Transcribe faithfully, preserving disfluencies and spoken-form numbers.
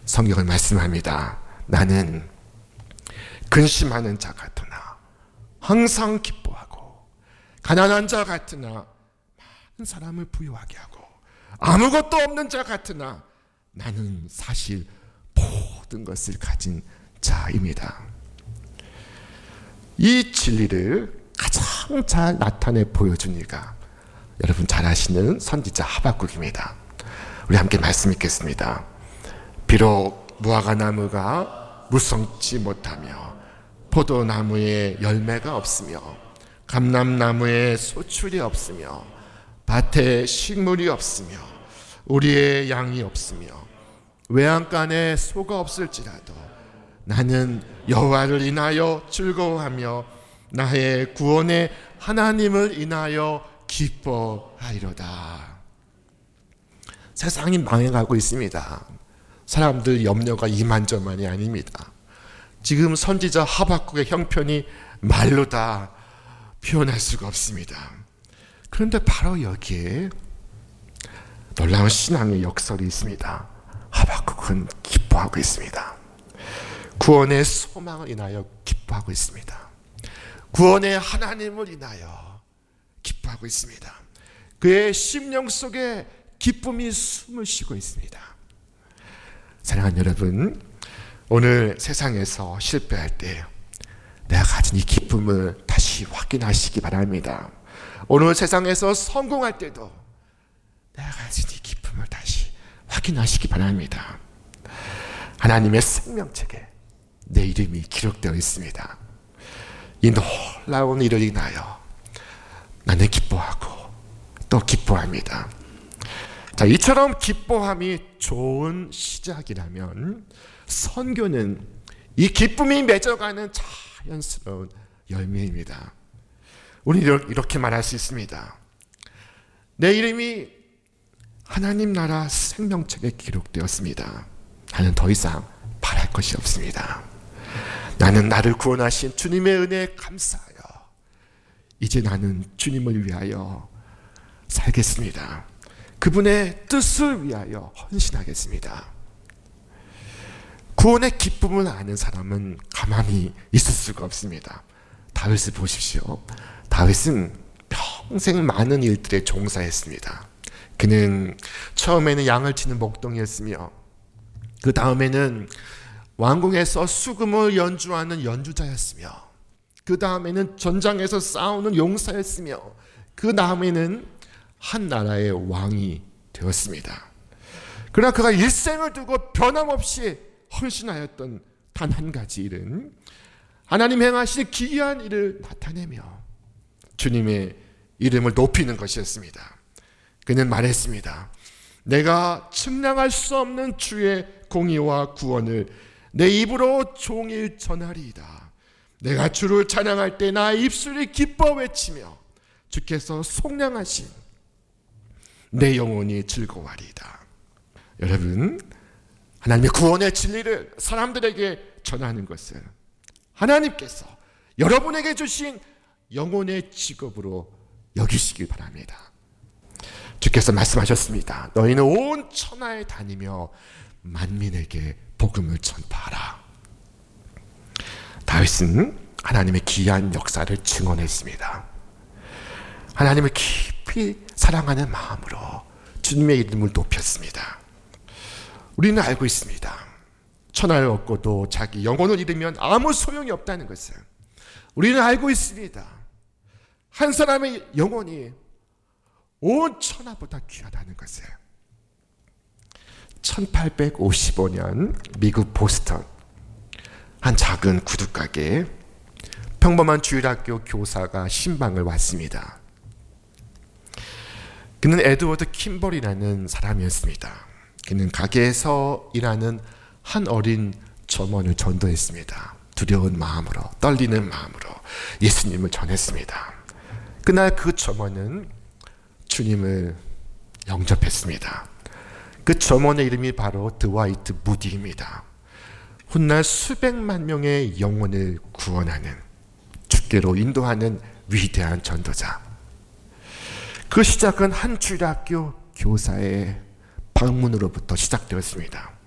성경은 말씀합니다. 나는 근심하는 자 같으나 항상 기뻐하고 가난한 자 같으나 많은 사람을 부유하게 하고 아무것도 없는 자 같으나 나는 사실 모든 것을 가진 자입니다. 이 진리를 가장 잘 나타내 보여준 이가 여러분 잘 아시는 선지자 하박국입니다. 우리 함께 말씀 읽겠습니다. 비록 무화과나무가 무성치 못하며 포도나무에 열매가 없으며 감람나무에 소출이 없으며 밭에 식물이 없으며 우리의 양이 없으며 외양간에 소가 없을지라도 나는 여호와를 인하여 즐거워하며 나의 구원의 하나님을 인하여 기뻐하리로다. 세상이 망해가고 있습니다. 사람들 염려가 이만저만이 아닙니다. 지금 선지자 하박국의 형편이 말로 다 표현할 수가 없습니다. 그런데 바로 여기에 놀라운 신앙의 역설이 있습니다. 하박국은 기뻐하고 있습니다. 구원의 소망을 인하여 기뻐하고 있습니다. 구원의 하나님을 인하여 기뻐하고 있습니다. 그의 심령 속에 기쁨이 숨을 쉬고 있습니다. 사랑하는 여러분, 오늘 세상에서 실패할 때 내가 가진 이 기쁨을 다시 확인하시기 바랍니다. 오늘 세상에서 성공할 때도 내가 가진 이 기쁨을 다시 확인하시기 바랍니다. 하나님의 생명책에 내 이름이 기록되어 있습니다. 이 놀라운 일을 인하여 나는 기뻐하고 또 기뻐합니다. 자, 이처럼 기뻐함이 좋은 시작이라면 선교는 이 기쁨이 맺어가는 자연스러운 열매입니다. 우리는 이렇게 말할 수 있습니다. 내 이름이 하나님 나라 생명책에 기록되었습니다. 나는 더 이상 바랄 것이 없습니다. 나는 나를 구원하신 주님의 은혜에 감사하여 이제 나는 주님을 위하여 살겠습니다. 그분의 뜻을 위하여 헌신하겠습니다. 구원의 기쁨을 아는 사람은 가만히 있을 수가 없습니다. 다윗을 보십시오. 다윗은 평생 많은 일들에 종사했습니다. 그는 처음에는 양을 치는 목동이었으며 그 다음에는 왕궁에서 수금을 연주하는 연주자였으며 그 다음에는 전장에서 싸우는 용사였으며 그 다음에는 한 나라의 왕이 되었습니다. 그러나 그가 일생을 두고 변함없이 헌신하였던 단 한 가지 일은 하나님 행하신 기이한 일을 나타내며 주님의 이름을 높이는 것이었습니다. 그는 말했습니다. 내가 측량할 수 없는 주의 공의와 구원을 내 입으로 종일 전하리이다. 내가 주를 찬양할 때 나의 입술이 기뻐 외치며 주께서 속량하신 내 영혼이 즐거워하리이다. 여러분, 하나님의 구원의 진리를 사람들에게 전하는 것은 하나님께서 여러분에게 주신 영혼의 직업으로 여기시길 바랍니다. 주께서 말씀하셨습니다. 너희는 온 천하에 다니며 만민에게 복음을 전파하라. 다윗은 하나님의 기이한 역사를 증언했습니다. 하나님을 깊이 사랑하는 마음으로 주님의 이름을 높였습니다. 우리는 알고 있습니다. 천하를 얻고도 자기 영혼을 잃으면 아무 소용이 없다는 것을 우리는 알고 있습니다. 한 사람의 영혼이 온 천하보다 귀하다는 것을. 천팔백오십오 년 미국 보스턴 한 작은 구두가게에 평범한 주일학교 교사가 신방을 왔습니다. 그는 에드워드 킴벌이라는 사람이었습니다. 그는 가게에서 일하는 한 어린 점원을 전도했습니다. 두려운 마음으로, 떨리는 마음으로 예수님을 전했습니다. 그날 그 점원은 주님을 영접했습니다. 그 점원의 이름이 바로 드와이트 무디입니다. 훗날 수백만 명의 영혼을 구원하는, 주께로 인도하는 위대한 전도자. 그 시작은 한 주일학교 교사의 방문으로부터 시작되었습니다.